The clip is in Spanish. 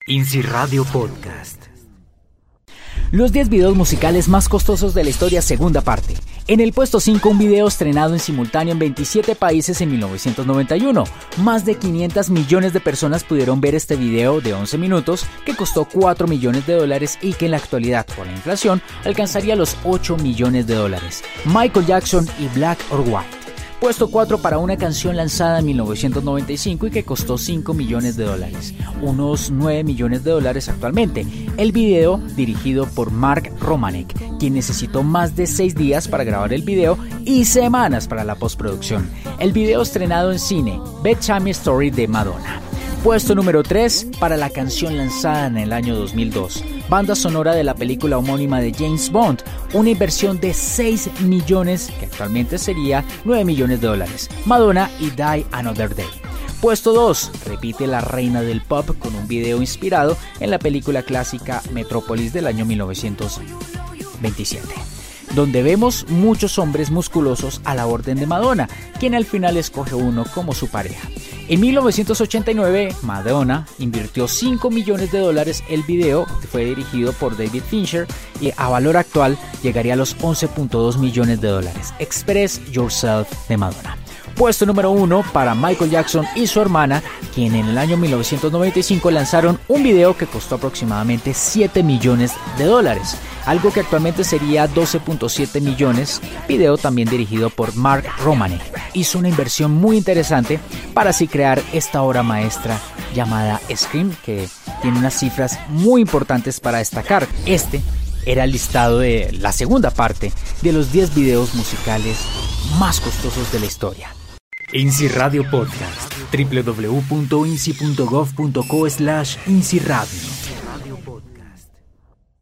INSI Radio Podcast. Los 10 videos musicales más costosos de la historia, segunda parte. En el puesto 5, un video estrenado en simultáneo en 27 países en 1991. Más de 500 millones de personas pudieron ver este video de 11 minutos que costó $4 millones y que en la actualidad, por la inflación, alcanzaría los $8 millones. Michael Jackson y Black or White. Puesto 4 para una canción lanzada en 1995 y que costó $5 millones, unos $9 millones actualmente. El video, dirigido por Mark Romanek, quien necesitó más de 6 días para grabar el video y semanas para la postproducción. El video estrenado en cine, Bedtime Story de Madonna. Puesto número 3 para la canción lanzada en el año 2002, banda sonora de la película homónima de James Bond, una inversión de 6 millones, que actualmente sería $9 millones, Madonna y Die Another Day. Puesto 2, repite la reina del pop con un video inspirado en la película clásica Metrópolis del año 1927. Donde vemos muchos hombres musculosos a la orden de Madonna, quien al final escoge uno como su pareja. En 1989, Madonna invirtió $5 millones. El video fue dirigido por David Fincher y a valor actual llegaría a los $11.2 millones. Express Yourself de Madonna. Puesto número 1 para Michael Jackson y su hermana, quien en el año 1995 lanzaron un video que costó aproximadamente $7 millones, algo que actualmente sería $12.7 millones, video también dirigido por Mark Romanek. Hizo una inversión muy interesante para así crear esta obra maestra llamada Scream, que tiene unas cifras muy importantes para destacar. Este era el listado de la segunda parte de los 10 videos musicales más costosos de la historia. INSI Radio Podcast. www.insi.gov.co/INSI Radio.